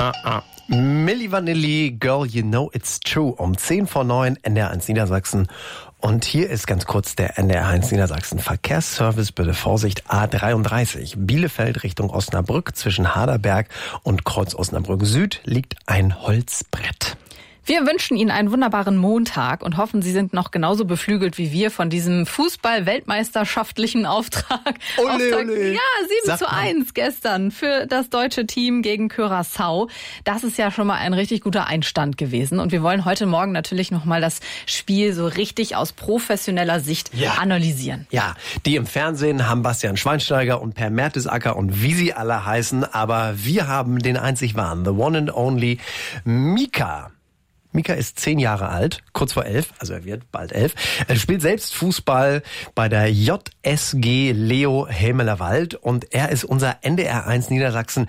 Milli Vanilli, Girl, You Know It's True, um 10:09, NDR1 Niedersachsen. Und hier ist ganz kurz der NDR1 Niedersachsen Verkehrsservice. Bitte Vorsicht, A33, Bielefeld Richtung Osnabrück. Zwischen Haderberg und Kreuz Osnabrück Süd liegt ein Holzbrett. Wir wünschen Ihnen einen wunderbaren Montag und hoffen, Sie sind noch genauso beflügelt wie wir von diesem Fußball-weltmeisterschaftlichen Auftrag. Ole, ole. Ja, 7:1 gestern für das deutsche Team gegen Curaçao. Das ist ja schon mal ein richtig guter Einstand gewesen. Und wir wollen heute Morgen natürlich nochmal das Spiel so richtig aus professioneller Sicht analysieren. Ja, die im Fernsehen haben Bastian Schweinsteiger und Per Mertesacker und wie sie alle heißen. Aber wir haben den einzig wahren, the one and only Mika. Mika ist 10 Jahre alt, kurz vor 11, also er wird bald 11. Er spielt selbst Fußball bei der JSG Leo Helmelerwald und er ist unser NDR1 Niedersachsen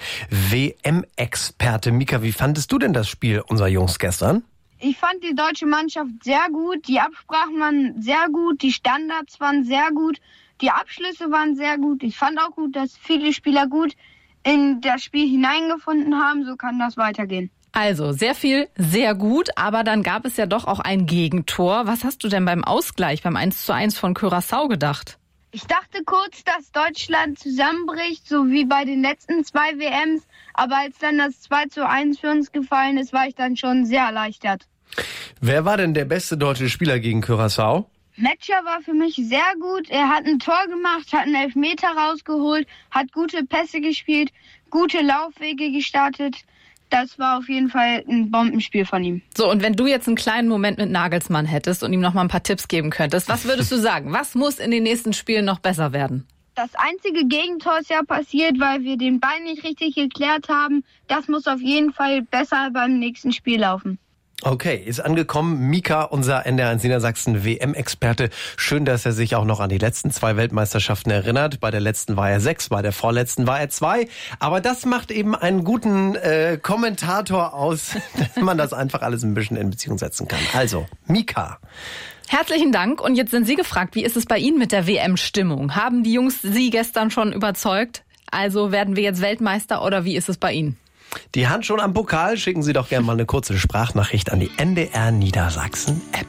WM-Experte. Mika, wie fandest du denn das Spiel unserer Jungs gestern? Ich fand die deutsche Mannschaft sehr gut, die Absprachen waren sehr gut, die Standards waren sehr gut, die Abschlüsse waren sehr gut. Ich fand auch gut, dass viele Spieler gut in das Spiel hineingefunden haben, so kann das weitergehen. Also, sehr viel, sehr gut, aber dann gab es ja doch auch ein Gegentor. Was hast du denn beim Ausgleich, beim 1:1 von Curaçao gedacht? Ich dachte kurz, dass Deutschland zusammenbricht, so wie bei den letzten 2 WMs. Aber als dann das 2:1 für uns gefallen ist, war ich dann schon sehr erleichtert. Wer war denn der beste deutsche Spieler gegen Curaçao? Metscher war für mich sehr gut. Er hat ein Tor gemacht, hat einen Elfmeter rausgeholt, hat gute Pässe gespielt, gute Laufwege gestartet. Das war auf jeden Fall ein Bombenspiel von ihm. So, und wenn du jetzt einen kleinen Moment mit Nagelsmann hättest und ihm noch mal ein paar Tipps geben könntest, was würdest du sagen? Was muss in den nächsten Spielen noch besser werden? Das einzige Gegentor ist ja passiert, weil wir den Ball nicht richtig geklärt haben. Das muss auf jeden Fall besser beim nächsten Spiel laufen. Okay, ist angekommen. Mika, unser NDR1 Niedersachsen WM-Experte. Schön, dass er sich auch noch an die letzten 2 Weltmeisterschaften erinnert. Bei der letzten war er 6, bei der vorletzten war er 2. Aber das macht eben einen guten Kommentator aus, dass man das einfach alles ein bisschen in Beziehung setzen kann. Also, Mika. Herzlichen Dank. Und jetzt sind Sie gefragt, wie ist es bei Ihnen mit der WM-Stimmung? Haben die Jungs Sie gestern schon überzeugt? Also werden wir jetzt Weltmeister oder wie ist es bei Ihnen? Die Hand schon am Pokal? Schicken Sie doch gerne mal eine kurze Sprachnachricht an die NDR Niedersachsen App.